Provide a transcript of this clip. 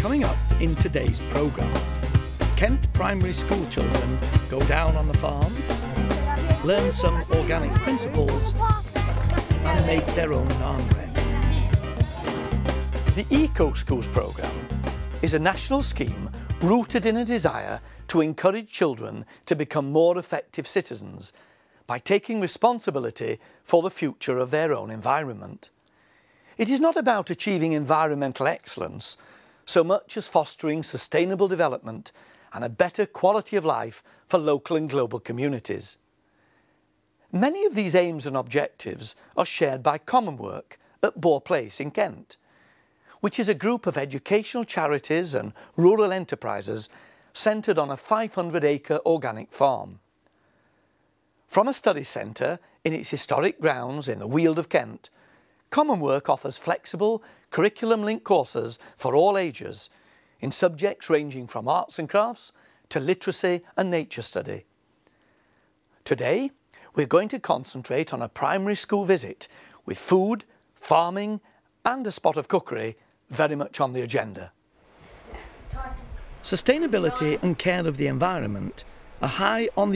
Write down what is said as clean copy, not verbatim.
Coming up in today's programme, Kent primary school children go down on the farm, learn some organic principles and make their own naan bread. The Eco Schools programme is a national scheme rooted in a desire to encourage children to become more effective citizens by taking responsibility for the future of their own environment. It is not about achieving environmental excellence so much as fostering sustainable development and a better quality of life for local and global communities. Many of these aims and objectives are shared by Commonwork at Boar Place in Kent, which is a group of educational charities and rural enterprises centred on a 500-acre organic farm. From a study centre in its historic grounds in the Weald of Kent, Commonwork offers flexible, curriculum-linked courses for all ages in subjects ranging from arts and crafts to literacy and nature study. Today, we're going to concentrate on a primary school visit with food, farming and a spot of cookery very much on the agenda. Sustainability and care of the environment are high on the